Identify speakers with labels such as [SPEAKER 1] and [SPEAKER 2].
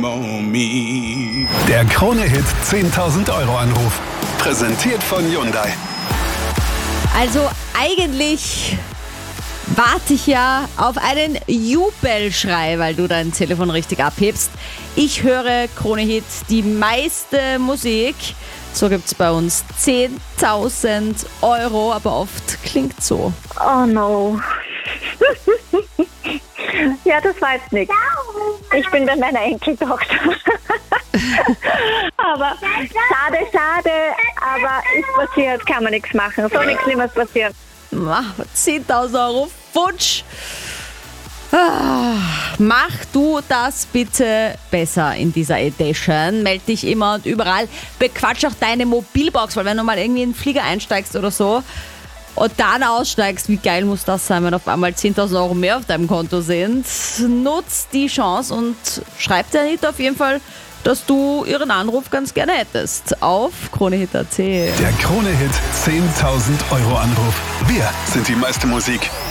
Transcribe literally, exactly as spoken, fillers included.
[SPEAKER 1] Der Krone-Hit zehntausend Euro Anruf. Präsentiert von Hyundai.
[SPEAKER 2] Also eigentlich warte ich ja auf einen Jubelschrei, weil du dein Telefon richtig abhebst. Ich höre Krone-Hit, die meiste Musik. So gibt's bei uns zehntausend Euro, aber oft klingt so.
[SPEAKER 3] Oh no. Ja, das war jetzt nichts. Ich bin bei meiner Enkeltochter. Aber schade, schade, aber ist passiert, kann man nichts machen. Soll nichts Schlimmes passieren.
[SPEAKER 2] zehntausend Euro, futsch. Ah, mach du das bitte besser in dieser Edition. Meld dich immer und überall. Bequatsch auch deine Mobilbox, weil wenn du mal irgendwie in den Flieger einsteigst oder so und dann aussteigst, wie geil muss das sein, wenn auf einmal zehntausend Euro mehr auf deinem Konto sind. Nutz die Chance und schreib der Anita auf jeden Fall, dass du ihren Anruf ganz gerne hättest. Auf Kronehit punkt at.
[SPEAKER 1] Der Krone-Hit zehntausend Euro Anruf. Wir sind die meiste Musik.